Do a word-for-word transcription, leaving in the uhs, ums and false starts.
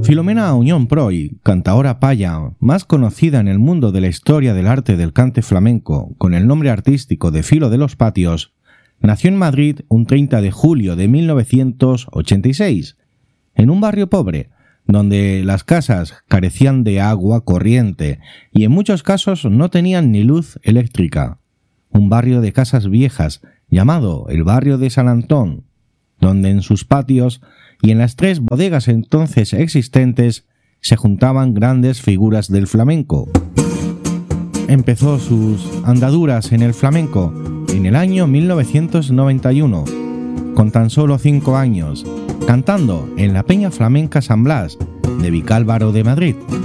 Filomena Auñón Proy, cantaora paya, más conocida en el mundo de la historia del arte del cante flamenco con el nombre artístico de Filo de los Patios, nació en Madrid un treinta de julio de mil novecientos ochenta y seis, en un barrio pobre, donde las casas carecían de agua corriente y en muchos casos no tenían ni luz eléctrica. Un barrio de casas viejas llamado el barrio de San Antón, donde en sus patios y en las tres bodegas entonces existentes se juntaban grandes figuras del flamenco. Empezó sus andaduras en el flamenco en el año mil novecientos noventa y uno, con tan solo cinco años, cantando en la Peña Flamenca San Blas de Vicálvaro de Madrid.